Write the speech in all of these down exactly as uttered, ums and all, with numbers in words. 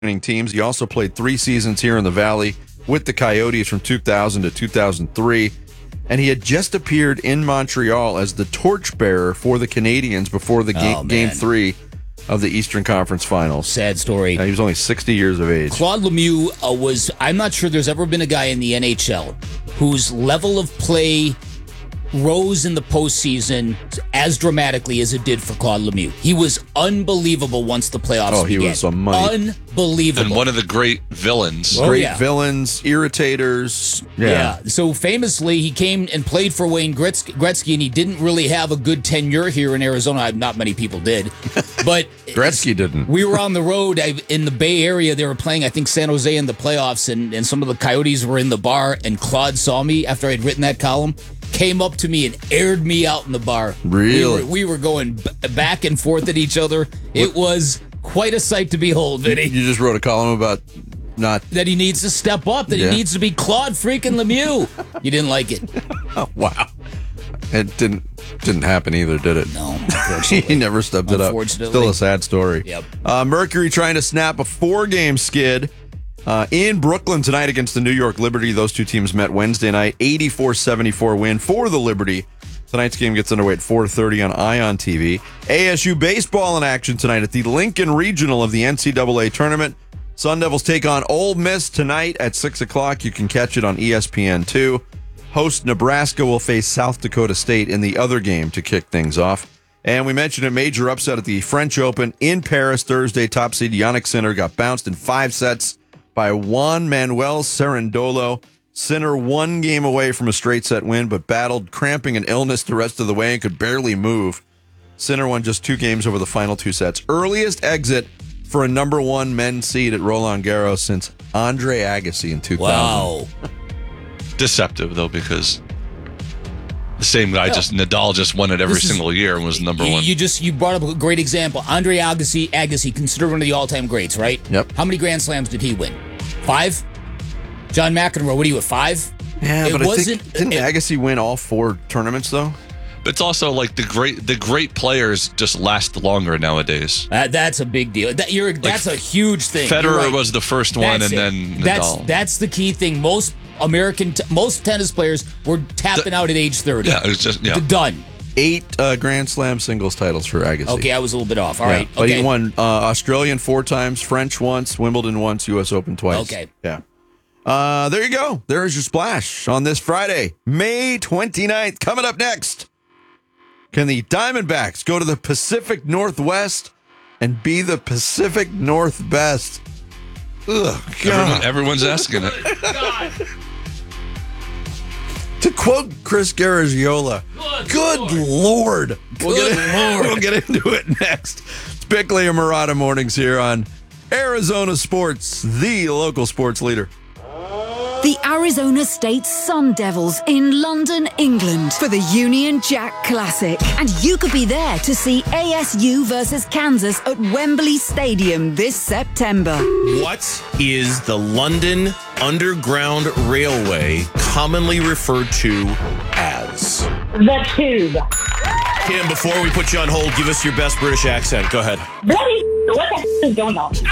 teams. He also played three seasons here in the Valley with the Coyotes from two thousand to two thousand three. And he had just appeared in Montreal as the torchbearer for the Canadiens before the game, oh, game three of the Eastern Conference Finals. Sad story. Uh, he was only sixty years of age. Claude Lemieux uh, was, I'm not sure there's ever been a guy in the N H L whose level of play rose in the postseason as dramatically as it did for Claude Lemieux. He was unbelievable once the playoffs Oh, he began. was a mighty. Unbelievable. And one of the great villains. Oh, Great yeah. villains, irritators. Yeah. Yeah. So famously, he came and played for Wayne Gretzky, Gretzky, and he didn't really have a good tenure here in Arizona. Not many people did. But Gretzky didn't. We were on the road I, in the Bay Area. They were playing, I think, San Jose in the playoffs, and, and some of the Coyotes were in the bar, and Claude saw me after I'd written that column, came up to me and aired me out in the bar. Really? We were, we were going b- back and forth at each other. It was quite a sight to behold, Vinny. You just wrote a column about not... That he needs to step up, that Yeah. he needs to be Claude freaking Lemieux. You didn't like it. Oh, wow. It didn't didn't happen either, did it? No, unfortunately. He never stepped it up. Unfortunately. Still a sad story. Yep. Uh, Mercury trying to snap a four-game skid uh, in Brooklyn tonight against the New York Liberty. Those two teams met Wednesday night. eighty-four seventy-four win for the Liberty. Tonight's game gets underway at four thirty on Ion T V. A S U baseball in action tonight at the Lincoln Regional of the N C double A tournament. Sun Devils take on Ole Miss tonight at six o'clock. You can catch it on E S P N two. Host Nebraska will face South Dakota State in the other game to kick things off. And we mentioned a major upset at the French Open in Paris Thursday. Top seed Yannick Sinner got bounced in five sets by Juan Manuel Cerundolo. Sinner one game away from a straight set win, but battled cramping and illness the rest of the way and could barely move. Sinner won just two games over the final two sets. Earliest exit for a number one men's seed at Roland Garros since Andre Agassi in two thousand. Wow. Deceptive, though, because the same guy, just Nadal, just won it every This is- single year and was number You, one. you just you brought up a great example. Andre Agassi, Agassi, considered one of the all-time greats, right? Yep. How many Grand Slams did he win? Five? John McEnroe, what are you at, five? Yeah, It but I wasn't- think, didn't it- Agassi win all four tournaments, though? But it's also like the great the great players just last longer nowadays. Uh, that's a big deal. That, you're, that's a huge thing. You're Federer right. was the first one, That's and it. then Nadal. That's that's the key thing. Most American, t- most tennis players were tapping out at age thirty. yeah, it was just yeah. Done. Eight uh, Grand Slam singles titles for Agassi. Okay, I was a little bit off. All Yeah, right. But okay. he won uh, Australian four times, French once, Wimbledon once, U S Open twice. Okay. Yeah. Uh, there you go. There's your splash on this Friday, May twenty-ninth. Coming up next, can the Diamondbacks go to the Pacific Northwest and be the Pacific Northwest? Ugh, God. Everyone, everyone's asking it. To quote Chris Garagiola, good, Lord. We'll Good get, Lord. We'll get into it next. It's Bickley and Murata Mornings here on Arizona Sports, the local sports leader. The Arizona State Sun Devils in London, England for the Union Jack Classic. And you could be there to see A S U versus Kansas at Wembley Stadium this September. What is the London Underground Railway commonly referred to as? The Tube. Kim, before we put you on hold, give us your best British accent. Go ahead. Bloody, what the f- is going on?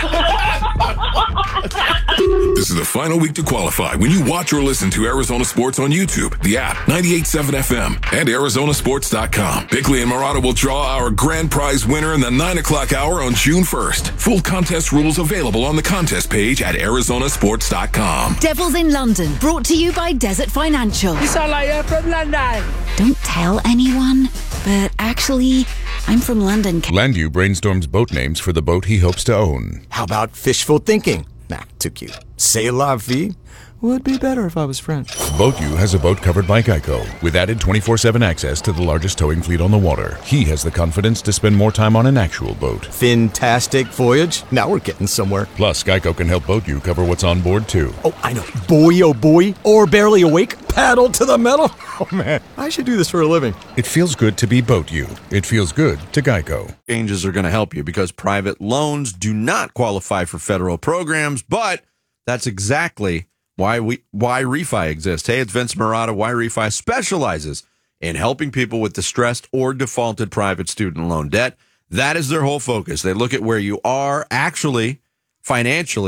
This is the final week to qualify when you watch or listen to Arizona Sports on YouTube, the app, ninety-eight point seven F M, and Arizona Sports dot com. Bickley and Murata will draw our grand prize winner in the nine o'clock hour on June first. Full contest rules available on the contest page at Arizona Sports dot com. Devils in London, brought to you by Desert Financial. You sound like you're from London. Don't tell anyone, but actually, I'm from London. Landu brainstorms boat names for the boat he hopes to own. How about fishful thinking? Nah, too cute. C'est la vie would be better if I was French. BoatU has a boat covered by Geico, with added twenty-four seven access to the largest towing fleet on the water. He has the confidence to spend more time on an actual boat. Fantastic voyage. Now we're getting somewhere. Plus, Geico can help BoatU cover what's on board, too. Oh, I know. Boy, oh boy. Or barely awake. Paddle to the metal. Oh, man. I should do this for a living. It feels good to be BoatU. It feels good to Geico. Changes are going to help you because private loans do not qualify for federal programs, but that's exactly why we why Refi exists. Hey, it's Vince Murata. Why Refi specializes in helping people with distressed or defaulted private student loan debt. That is their whole focus. They look at where you are actually financially.